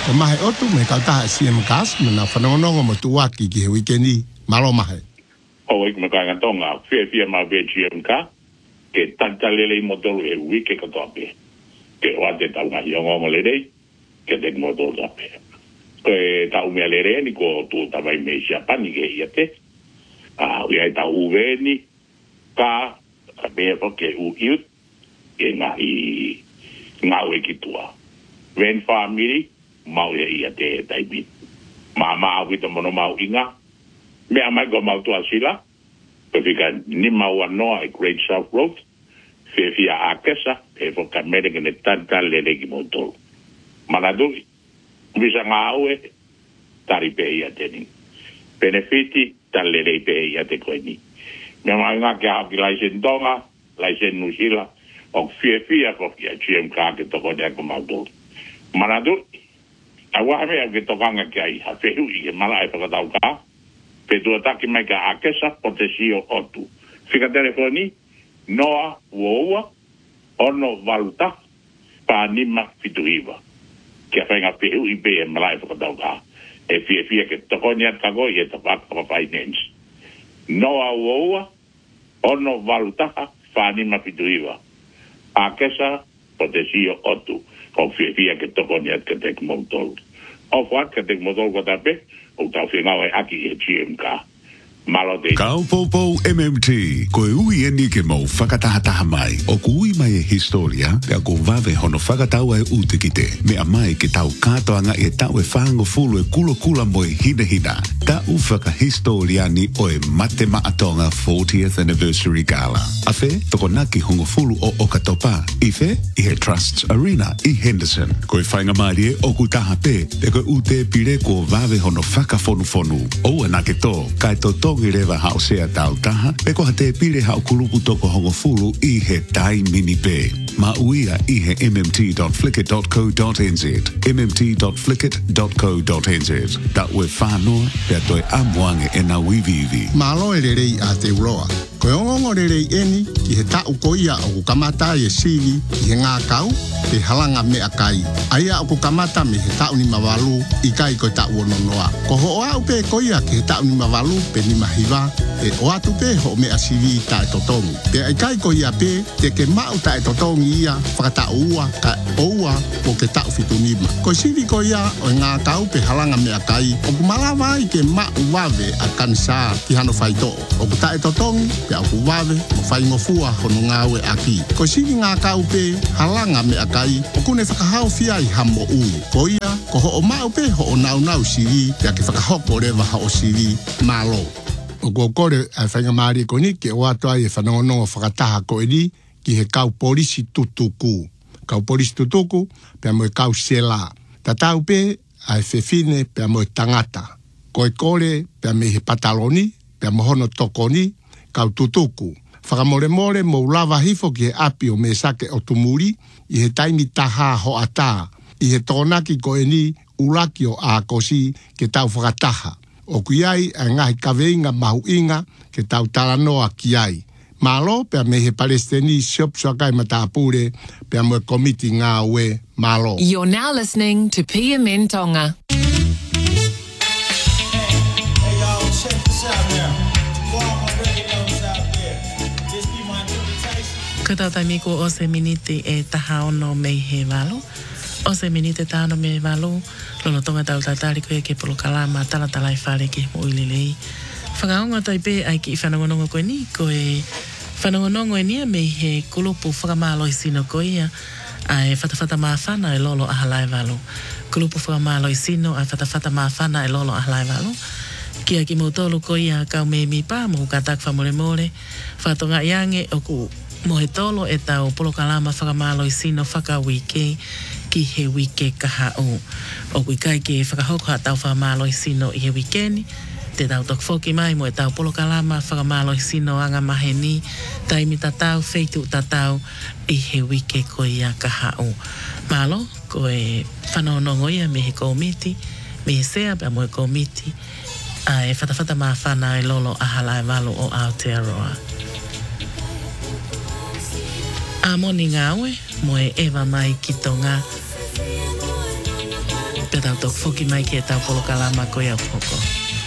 Ko mahe otu me kautaha CMCAS me na whanongongo mo tuaki ki he wikendi. Malo mahe. O ik me kanga tonga fia ma be GMK ke tantalele motor e wike katoa pe. Ke wate tau nga hiongongo le rei ke dek motor da pe. Ke tau mea le rei ni ko tu tawai me siapani ke iate. Ui ai tau uveni ka me ke u iut e ngā ue ki tua. Ven family mau e iate taimi. Mama au kita mono mau inga. Mea mai ko mau tua sila. Pefika ni mau anoa e Great South Road. Fia akesa. E foka mereke ne tanta leleki motor. Manadui. Visa ngā ue. Tari pe iate ni. Benefiti tal lelei pe iate koe ni. Mea mai ngā ke haki laisen tonga. Laisen nusila. O fia ko kia GMK ke toko dea ko mau tor. Manadui. Awa me ke tokanga ke ai hafehu i ke mala e whakatau ka. Pe tua taki mai ka akesa potesio otu. Fika telefoni, noa uoua, ono valuta, pa nima fituiva. Kia whainga pehu i pe e mala e whakatau ka. E fia ke tokoni at kago i e tapaka finance. Noa uoua, ono valuta, pa nima fituiva. Akesa potesio otu. Ko fia ke tokoni at ka tek motor. Of what ka tek motor ko tape, o tau whingawe aki e GMK. Malo de. Kaupopo MMT, koe ui eni ke mau whakatahataha mai. O ku ui mai e historia, pia ko vave hono whakatau e ute ki te. Mea mai ke tau katoanga e tau e whango fulu e kula mo e hina. Tau whakahistoria ni o e mate maatonga 40th Anniversary Gala. Afe, toko naki hongo fulu o Okatopa. Ife, i he Trusts Arena i Henderson. Koe whainga mai e o ku taha pe, te koe ute pire ko vave hono whakafonu. O anake tō, kai to tongi rewa hao sea tau taha, pe ko hate pire hao kulupu toko hongo fulu i he tai mini pe. Ma uia i he mmt.flickr.co.nz, mmt.flickr.co.nz. Da ue whanoa, pia toi amuange e na wivivi. Malo e rerei a te uroa. Koe ongongo rerei eni, ki he tau koia o kukamata e sivi, ki he ngā kau, te halanga mea kai. Aia o kukamata me he tau ni mawalu, i kai koe tau ononoa. Ko ho oa upe koia ki he tau ni mawalu, pe ni mahiwa, e o atu pe ho mea sivi ta e totongu. Pe ai kai koia pe, te ke mau ta e totongu ia, whakata ua, ka oua, o ke tau fitunima. Ko sivi koia o ngā kau pe halanga mea kai, o kumalawa i ke mau wave a kansa ki hano whaito. O ku ta e totongu, pe au kuwave, mo whaingofua hono ngāwe aki. Ko sivi ngā kau pe halanga mea kai, o kune whakahau fia i hamo ui. Koia, ko ho o mau pe ho o nau sivi, pe ake whakahoko rewa ha o sivi malo. O kore ai whainga maari ko ni, ke o atua i e whanongonongo whakataha ko eri, ki he kau polisi tutuku. Kau polisi tutuku, pe mo e kau sela. Tatau pe, ai whewhine, pe mo e tangata. Ko e kore, pe me he pataloni, pe mo hono tokoni, kau tutuku. Whakamore mo lava hifo ki he api o me sake o tumuri, i he taimi taha ho ata, i he tōnaki ko eni, ulaki o a kosi, ke tau whakataha. O kuiai a ngahi kaweinga mahu inga ke tau talanoa kiai. Malo pea me he Palestini siop suakai matapure pea mo e komiti ngā ue malo. You're now listening to PMN Tonga. Hey y'all, check this out now. For all my regulars out there, this be my invitation. Ka tau miko o se miniti e taha ono mei he walo. O se miniti tāno me walo. Lono tonga tau tatari koe ke polo kalama talatala i whare ke mo ililei. Whangaonga tai pe ai ki whanongonongo koe ni. Koe whanongonongo e nia mei he kulupu whakamalo i sino koe ia. Ai whatawhata maawhana e lolo ahalai walo. Kulupu whakamalo i sino ai whatawhata maawhana e lolo ahalai walo. Kia ki mautolo koe ia kau me mi pā mo katak whamore. Whatonga iange o ku mo he tolo e tau polo kalama whakamalo i sino whakawike. Ki he wike kaha o. O kui kai ke whakahoko ha tau whamalo i sino i he wikeni. Te tau tok whoki mai mo e tau polo kalama whakamalo i sino anga mahe ni. Taimi tatau, feitu tatau i he wike ko ia kaha o. Malo, ko e whanonongo ia me he komiti. Me he sea pia mo e komiti. A e whatawhata maa whana e lolo ahala e walo o Aotearoa. A moni ngāwe mo e ewa mai ki tonga. Pe tau tok foki mai ke tau polo kalama koe au poko.